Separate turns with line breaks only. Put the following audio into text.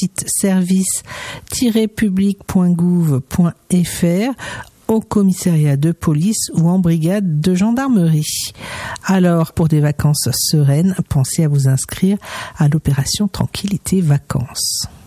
site service-public.gouv.fr, au commissariat de police ou en brigade de gendarmerie. Alors, pour des vacances sereines, pensez à vous inscrire à l'opération Tranquillité Vacances.